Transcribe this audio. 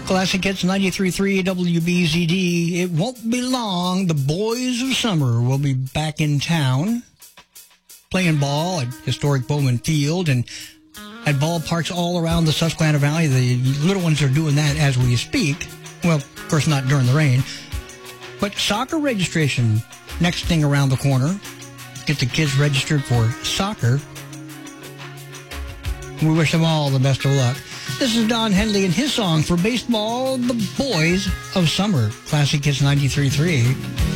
Classic Hits 93.3 WBZD. It won't be long. The Boys of Summer will be back in town playing ball at historic Bowman Field and at ballparks all around the Susquehanna Valley. The little ones are doing that as we speak. Well, of course, not during the rain. But soccer registration, next thing around the corner. Get the kids registered for soccer. We wish them all the best of luck. This is Don Henley and his song for baseball, The Boys of Summer. Classic Hits 93.3.